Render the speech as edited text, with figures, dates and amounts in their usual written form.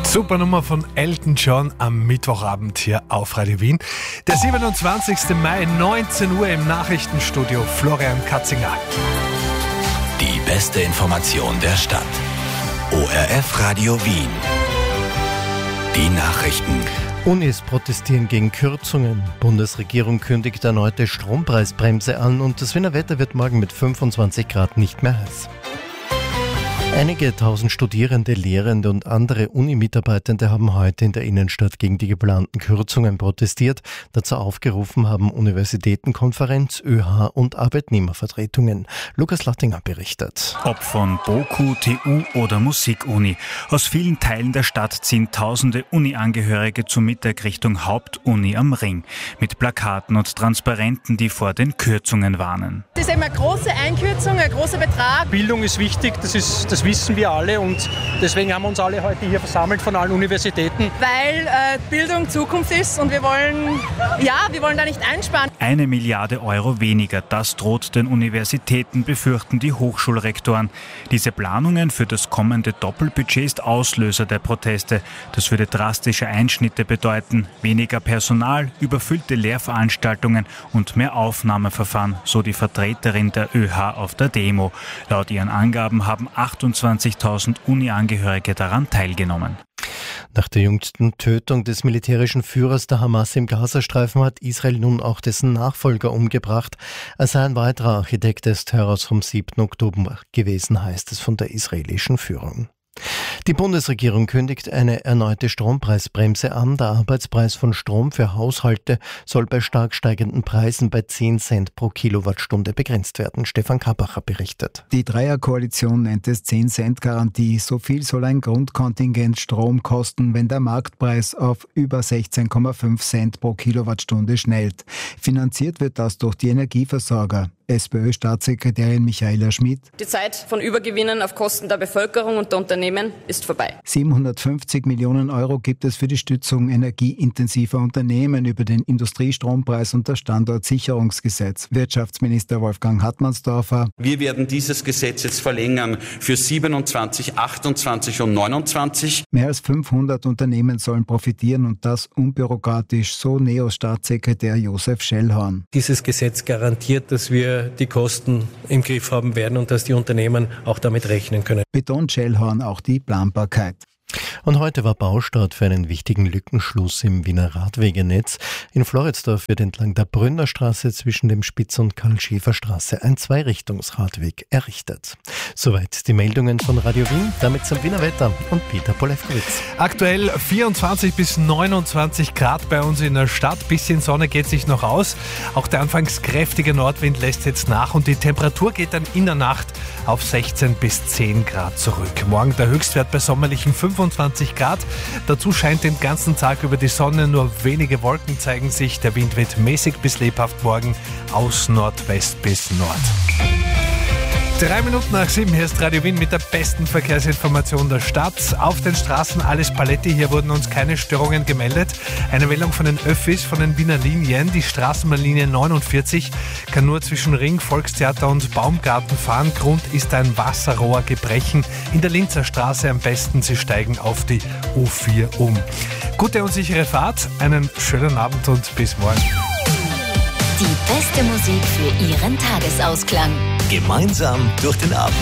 Super Nummer von Elton John am Mittwochabend hier auf Radio Wien. Der 27. Mai, 19 Uhr im Nachrichtenstudio, Florian Katzinger. Die beste Information der Stadt. ORF Radio Wien. Die Nachrichten. Unis protestieren gegen Kürzungen. Bundesregierung kündigt erneute Strompreisbremse an und das Wiener Wetter wird morgen mit 25 Grad nicht mehr heiß. Einige tausend Studierende, Lehrende und andere Uni-Mitarbeitende haben heute in der Innenstadt gegen die geplanten Kürzungen protestiert. Dazu aufgerufen haben Universitätenkonferenz, ÖH und Arbeitnehmervertretungen. Lukas Lattinger berichtet. Ob von BOKU, TU oder Musikuni. Aus vielen Teilen der Stadt ziehen tausende Uni-Angehörige zum Mittag Richtung Hauptuni am Ring. Mit Plakaten und Transparenten, die vor den Kürzungen warnen. Das ist eben eine große Einkürzung, ein großer Betrag. Bildung ist wichtig, das wissen wir alle und deswegen haben wir uns alle heute hier versammelt von allen Universitäten. Weil Bildung Zukunft ist und wir wollen da nicht einsparen. 1 Milliarde Euro weniger, das droht den Universitäten, befürchten die Hochschulrektoren. Diese Planungen für das kommende Doppelbudget ist Auslöser der Proteste. Das würde drastische Einschnitte bedeuten, weniger Personal, überfüllte Lehrveranstaltungen und mehr Aufnahmeverfahren, so die Vertreterin der ÖH auf der Demo. Laut ihren Angaben haben 28.000 Uni-Angehörige daran teilgenommen. Nach der jüngsten Tötung des militärischen Führers der Hamas im Gazastreifen hat Israel nun auch dessen Nachfolger umgebracht. Er sei ein weiterer Architekt des Terrors vom 7. Oktober gewesen, heißt es von der israelischen Führung. Die Bundesregierung kündigt eine erneute Strompreisbremse an. Der Arbeitspreis von Strom für Haushalte soll bei stark steigenden Preisen bei 10 Cent pro Kilowattstunde begrenzt werden. Stefan Kabacher berichtet. Die Dreierkoalition nennt es 10-Cent-Garantie. So viel soll ein Grundkontingent Strom kosten, wenn der Marktpreis auf über 16,5 Cent pro Kilowattstunde schnellt. Finanziert wird das durch die Energieversorger. SPÖ-Staatssekretärin Michaela Schmidt. Die Zeit von Übergewinnen auf Kosten der Bevölkerung und der Unternehmen ist vorbei. 750 Millionen Euro gibt es für die Stützung energieintensiver Unternehmen über den Industriestrompreis und das Standortsicherungsgesetz. Wirtschaftsminister Wolfgang Hartmannsdorfer. Wir werden dieses Gesetz jetzt verlängern für 27, 28 und 29. Mehr als 500 Unternehmen sollen profitieren und das unbürokratisch, so NEOS-Staatssekretär Josef Schellhorn. Dieses Gesetz garantiert, dass wir die Kosten im Griff haben werden und dass die Unternehmen auch damit rechnen können. Betont Schellhorn auch die Planbarkeit. Und heute war Baustart für einen wichtigen Lückenschluss im Wiener Radwegenetz. In Floridsdorf wird entlang der Brünnerstraße zwischen dem Spitz- und Karl-Schäfer-Straße ein Zweirichtungsradweg errichtet. Soweit die Meldungen von Radio Wien, damit zum Wiener Wetter und Peter Polewkowitz. Aktuell 24 bis 29 Grad bei uns in der Stadt. Bisschen Sonne geht sich noch aus. Auch der anfangs kräftige Nordwind lässt jetzt nach und die Temperatur geht dann in der Nacht auf 16 bis 10 Grad zurück. Morgen der Höchstwert bei sommerlichen 25 Grad. Dazu scheint den ganzen Tag über die Sonne, nur wenige Wolken zeigen sich. Der Wind wird mäßig bis lebhaft morgen aus Nordwest bis Nord. 3 Minuten nach 7, hier ist Radio Wien mit der besten Verkehrsinformation der Stadt. Auf den Straßen alles Paletti, hier wurden uns keine Störungen gemeldet. Eine Meldung von den Öffis, von den Wiener Linien. Die Straßenbahnlinie 49 kann nur zwischen Ring, Volkstheater und Baumgarten fahren. Grund ist ein Wasserrohrgebrechen in der Linzer Straße. Am besten, Sie steigen auf die U4 um. Gute und sichere Fahrt, einen schönen Abend und bis morgen. Die beste Musik für Ihren Tagesausklang. Gemeinsam durch den Abend.